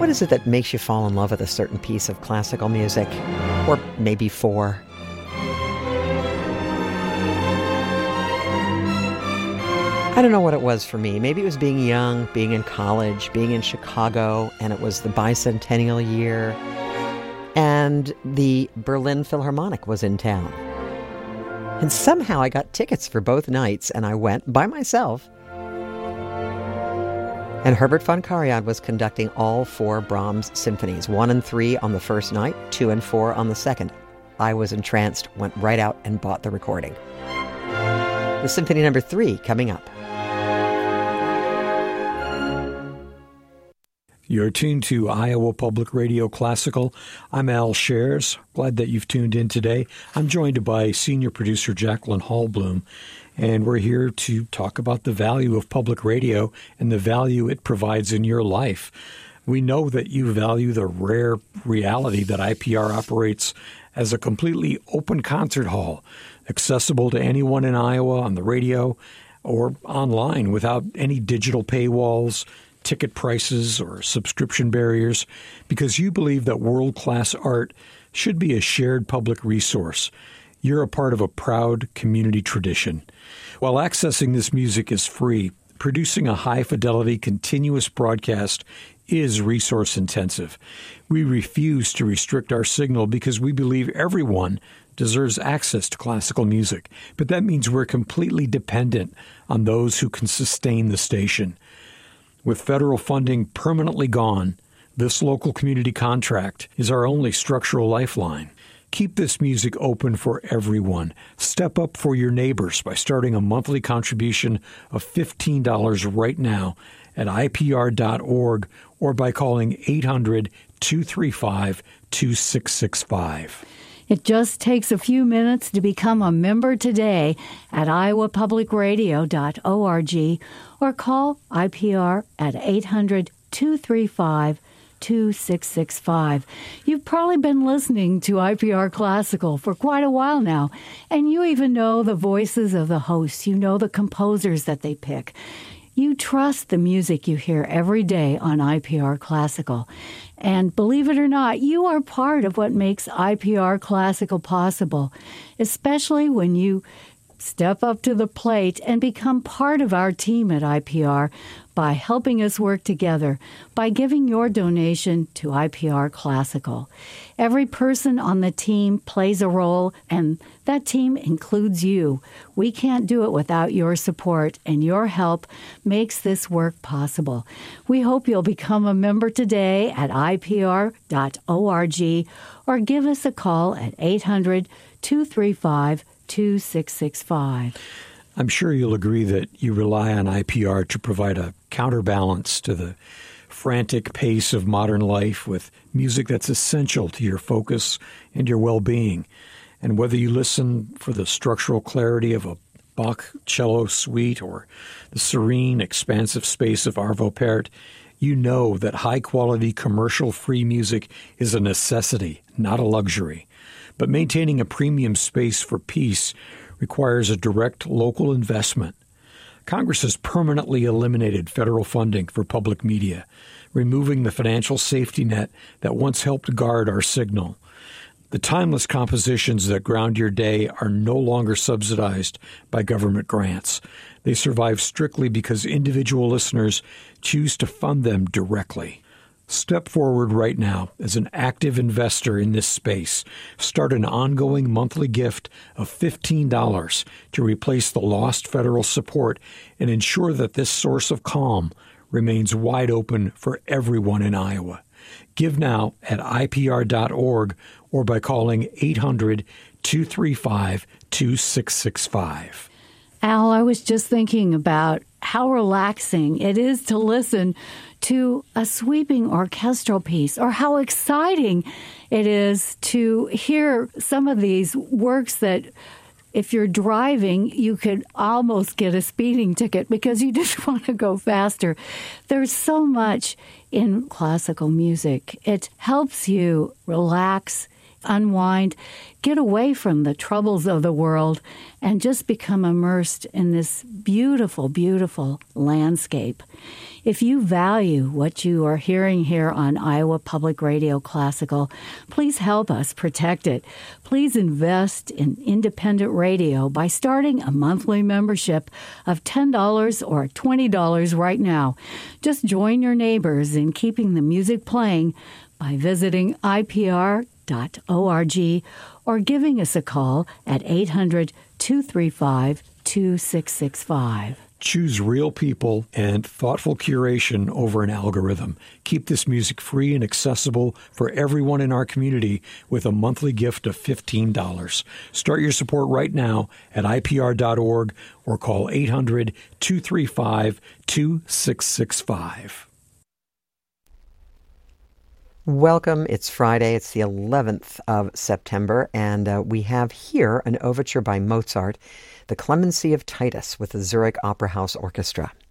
What is it that makes you fall in love with a certain piece of classical music? Or maybe four? I don't know what it was for me. Maybe it was being young, being in college, being in Chicago, and it was the bicentennial year, and the Berlin Philharmonic was in town. And somehow I got tickets for both nights, and I went by myself. And Herbert von Karajan was conducting all four Brahms symphonies, 1 and 3 on the first night, 2 and 4 on the second. I was entranced, went right out and bought the recording. The Symphony number 3 coming up. You're tuned to Iowa Public Radio Classical. I'm Al Shares. Glad that you've tuned in today. I'm joined by senior producer Jacqueline Hallblum, and we're here to talk about the value of public radio and the value it provides in your life. We know that you value the rare reality that IPR operates as a completely open concert hall, accessible to anyone in Iowa on the radio or online without any digital paywalls, ticket prices, or subscription barriers, because you believe that world-class art should be a shared public resource. You're a part of a proud community tradition. While accessing this music is free, producing a high-fidelity continuous broadcast is resource-intensive. We refuse to restrict our signal because we believe everyone deserves access to classical music, but that means we're completely dependent on those who can sustain the station. With federal funding permanently gone, this local community contract is our only structural lifeline. Keep this music open for everyone. Step up for your neighbors by starting a monthly contribution of $15 right now at IPR.org or by calling 800-235-2665. It just takes a few minutes to become a member today at iowapublicradio.org or call IPR at 800-235-2665. You've probably been listening to IPR Classical for quite a while now, and you even know the voices of the hosts. You know the composers that they pick. You trust the music you hear every day on IPR Classical. And believe it or not, you are part of what makes IPR Classical possible, especially when you step up to the plate and become part of our team at IPR by helping us work together, by giving your donation to IPR Classical. Every person on the team plays a role, and that team includes you. We can't do it without your support, and your help makes this work possible. We hope you'll become a member today at IPR.org or give us a call at 800-235-2665. I'm sure you'll agree that you rely on IPR to provide a counterbalance to the frantic pace of modern life with music that's essential to your focus and your well-being. And whether you listen for the structural clarity of a Bach cello suite or the serene, expansive space of Arvo Pärt, you know that high-quality, commercial-free music is a necessity, not a luxury. But maintaining a premium space for peace requires a direct local investment. Congress has permanently eliminated federal funding for public media, removing the financial safety net that once helped guard our signal. The timeless compositions that ground your day are no longer subsidized by government grants. They survive strictly because individual listeners choose to fund them directly. Step forward right now as an active investor in this space. Start an ongoing monthly gift of $15 to replace the lost federal support and ensure that this source of calm remains wide open for everyone in Iowa. Give now at IPR.org or by calling 800-235-2665. Al, I was just thinking about how relaxing it is to listen to a sweeping orchestral piece, or how exciting it is to hear some of these works that, if you're driving, you could almost get a speeding ticket because you just want to go faster. There's so much in classical music. It helps you relax. unwind, get away from the troubles of the world, and just become immersed in this beautiful, beautiful landscape. If you value what you are hearing here on Iowa Public Radio Classical, please help us protect it. Please invest in independent radio by starting a monthly membership of $10 or $20 right now. Just join your neighbors in keeping the music playing by visiting IPR.org or giving us a call at 800-235-2665. Choose real people and thoughtful curation over an algorithm. Keep this music free and accessible for everyone in our community with a monthly gift of $15. Start your support right now at IPR.org or call 800-235-2665. Welcome. It's Friday. It's the 11th of September, and we have here an overture by Mozart, The Clemency of Titus, with the Zurich Opera House Orchestra.